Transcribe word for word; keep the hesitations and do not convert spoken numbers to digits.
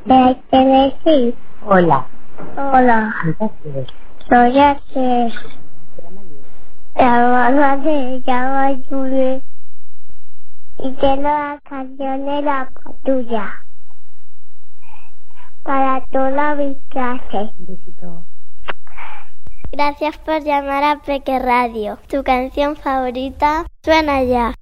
de Tennessee. Hola. Hola, Entonces, soy Axel. La mamá se llama Julie y tengo la canción de la patrulla para toda mi clase. un besito. Gracias por llamar a Peque Radio. Tu canción favorita suena ya.